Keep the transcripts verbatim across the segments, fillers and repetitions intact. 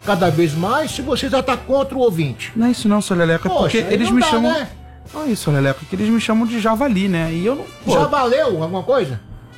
cada vez mais se você já tá contra o ouvinte? Não é isso não, seu Leleco, é Poxa, porque aí eles não me dá, chamam... né? Não é isso, seu Leleco, que eles me chamam de javali, né? E eu não... Pô, Já valeu alguma coisa?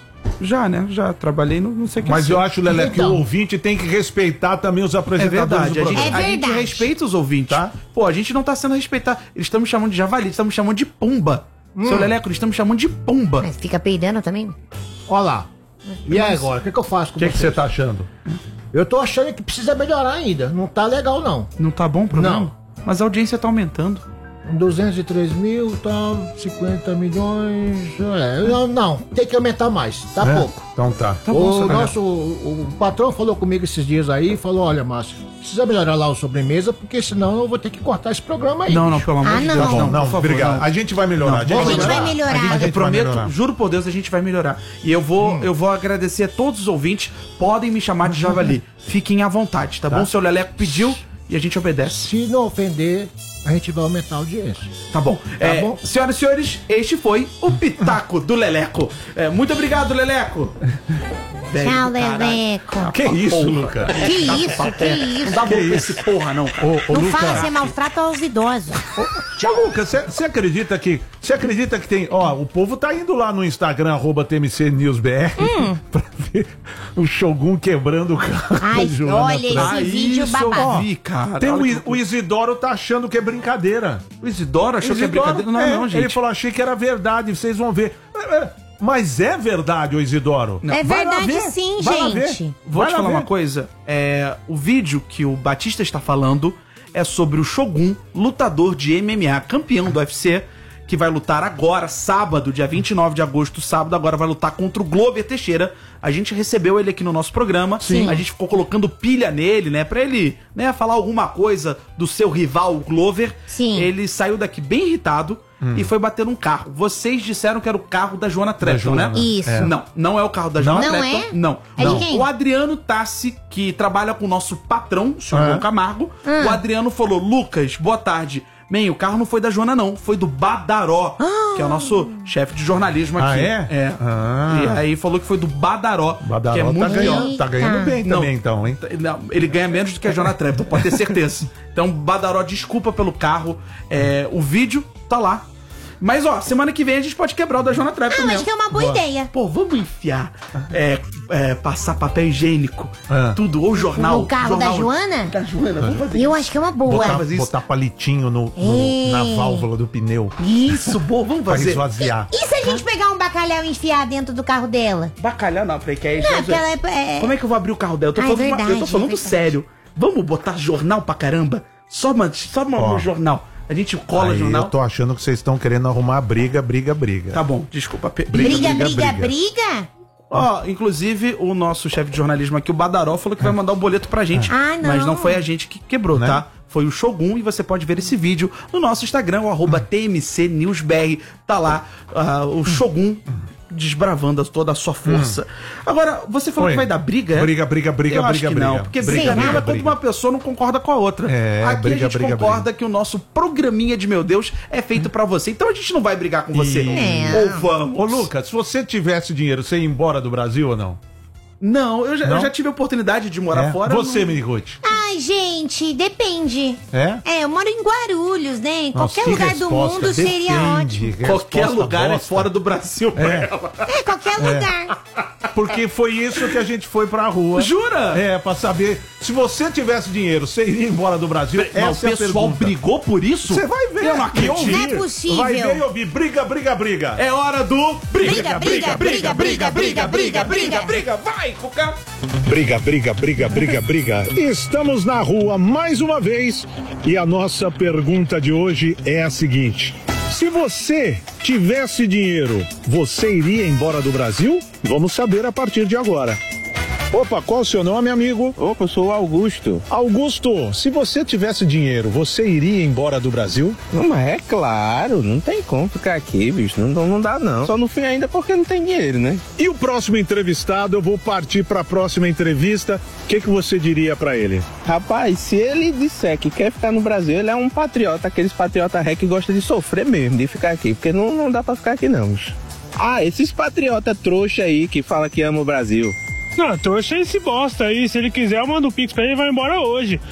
já, né? Já trabalhei no não sei o que. Mas eu acho, Lelé, que Então. o ouvinte tem que respeitar também os É apresentadores verdade, do a gente, programa. É a gente verdade. respeita os ouvintes, Tá. Pô, a gente não tá sendo respeitado. Eles estão me chamando de javali, eles estão me chamando de pomba. Seu Leleco, eles estão me chamando de pomba. Mas fica peidando também? Olha lá. E aí agora, o que, que eu faço com O que que vocês? você tá achando? Eu tô achando que precisa melhorar ainda. Não tá legal, não. Não tá bom o programa? Não. Mas a audiência tá aumentando. duzentos e três mil, tá, cinquenta milhões. É, não, não, tem que aumentar mais, tá É? pouco. Então tá. Tá bom, O seu nosso o, o patrão falou comigo esses dias aí, falou: olha, Márcio, precisa melhorar lá o sobremesa, porque senão eu vou ter que cortar esse programa aí. Não, não, pelo amor Ah, de não. Deus, Tá bom, não, não, por favor, obrigado. não. A gente vai melhorar. Não, a gente, A gente vai melhorar. A gente, A gente eu prometo, vai melhorar. juro por Deus, a gente vai melhorar. E eu vou, eu vou agradecer a todos os ouvintes. Podem me chamar de javali. Fiquem à vontade, tá, bom? Seu Leleco pediu e a gente obedece. Se não ofender, a gente vai aumentar a audiência. Tá bom. É, bom. Senhoras e senhores, este foi o Pitaco do Leleco. É, muito obrigado, Leleco. Velho Tchau, do caralho. Leleco. Que isso, Luca? Que isso, que isso. Não dá bom pra esse porra, não, cara. Ô, ô, Não Luca. fala ser maus trato aos idosos. Ô, Lucas, você acredita que. Você acredita que tem. Ó, o povo tá indo lá no Instagram, arroba T M C News B R, Hum. pra ver o Shogun quebrando o carro. Ai, da Joana olha esse Trump. Ah, vídeo isso eu babado. vi, cara. Tem o, Olha I- que- o Isidoro tá achando que é brincadeira. O Isidoro achou que é Isidoro, brincadeira. Não, é, não, gente. Ele falou, achei que era verdade, vocês vão ver. É, é, Mas é verdade, ô Isidoro. É Vai lá verdade ver, sim, vai lá ver. gente. Vou Vai te lá falar ver. uma coisa. É, o vídeo que o Batista está falando é sobre o Shogun, lutador de M M A, campeão do U F C, que vai lutar agora, sábado, dia vinte e nove de agosto, sábado, agora vai lutar contra o Glover Teixeira. A gente recebeu ele aqui no nosso programa. Sim. A gente ficou colocando pilha nele, né? Pra ele, né, falar alguma coisa do seu rival, o Glover. Sim. Ele saiu daqui bem irritado e foi bater num carro. Vocês disseram que era o carro da Joana Trepton, né? Joana. Isso. É. Não, não é o carro da Joana Não Trepton. é? Não. É de não. quem? O Adriano Tassi, que trabalha com o nosso patrão, o senhor Ah. João Camargo, Ah. o Adriano falou: Lucas, boa tarde. Man, o carro não foi da Joana, não. Foi do Badaró, que é o nosso chefe de jornalismo aqui. Ah, é? É. Ah. E aí falou que foi do Badaró, Badaró que é tá, muito ganhando, Eita. tá ganhando bem Não. também, então, hein? Não, ele ganha menos do que a Joana Trepton, pode ter certeza. Então, Badaró, desculpa pelo carro. É, o vídeo tá lá. Mas, ó, semana que vem a gente pode quebrar o da Joana Trepton Ah, mesmo. acho que é uma boa ideia. Pô, vamos enfiar, é, é, passar papel higiênico, Ah. tudo, ou jornal. No carro da jornal- Joana? Da Joana, vamos fazer Eu acho que é uma boa. Botar, fazer isso. botar palitinho no, no- na É. válvula do pneu isso, boa, vamos pra fazer. esvaziar. E se a gente pegar um bacalhau e enfiar dentro do carro dela? Bacalhau não, peraí, que aí... Não, já- porque ela é- é- Como é que eu vou abrir o carro dela? Eu tô Ah, é falando, uma- eu verdade, tô falando é verdade. sério. Vamos botar jornal pra caramba? Só, man, só man- Ó. no jornal. A gente cola Aí jornal. eu tô achando que vocês estão querendo arrumar briga, briga, briga. Tá bom, desculpa. pe- Briga, briga, briga, briga. briga? Ó, inclusive, o nosso chefe de jornalismo aqui, o Badaró, falou que vai mandar o boleto pra gente. Ah, não. Mas não foi a gente que quebrou, Né? tá? Foi o Shogun e você pode ver esse vídeo no nosso Instagram, o arroba T M C News B R. Tá lá ah, o Shogun desbravando toda a sua força. Agora, você falou Oi. que vai dar briga? é? Briga, briga, briga, Eu acho briga, que não, briga. porque Briga, briga, briga, briga, quando briga. uma pessoa não concorda com a outra. É, Aqui briga, a gente briga, concorda briga. que o nosso programinha de Meu Deus é feito pra você. Então a gente não vai brigar com você. É. Ou vamos. Ô, Lucas, se você tivesse dinheiro, você ia embora do Brasil ou não? Não, eu já, Não? eu já tive a oportunidade de morar É? fora. Você, não- Mirigote. Ai, gente, depende. É? É, eu moro em Guarulhos, né? Em Nossa, qualquer que lugar do resposta. mundo seria Depende. ótimo. Qualquer Resposta lugar é bosta. fora do Brasil pra É. ela. É, qualquer lugar. Porque foi isso que a gente foi pra rua. Jura? É, pra saber. Se você tivesse dinheiro, você iria embora do Brasil? Mas Essa o é a pessoal pergunta. brigou por isso? Você vai ver. Eu não e acredito. ouvir. Não é possível. Vai ver e ouvir. Briga, briga, briga. É hora do... Briga, briga, briga, briga, briga, briga, briga. briga. Vai, Cuca. Briga, briga, briga, briga, briga. Estamos na rua mais uma vez e a nossa pergunta de hoje é a seguinte: se você tivesse dinheiro, você iria embora do Brasil? Vamos saber a partir de agora. Opa, qual o seu nome, amigo? Opa, eu sou o Augusto. Augusto, se você tivesse dinheiro, você iria embora do Brasil? Não, mas é claro, não tem como ficar aqui, bicho. Não, não, não dá, não. Só no fim ainda porque não tem dinheiro, né? E o próximo entrevistado, eu vou partir para a próxima entrevista. O que, que você diria para ele? Rapaz, se ele disser que quer ficar no Brasil, ele é um patriota, aqueles patriota ré que gosta de sofrer mesmo, de ficar aqui. Porque não, não dá pra ficar aqui, não, bicho. Ah, esses patriota trouxa aí que fala que ama o Brasil. Não, trouxa esse bosta aí. Se ele quiser, eu mando o Pix pra ele e vai embora hoje.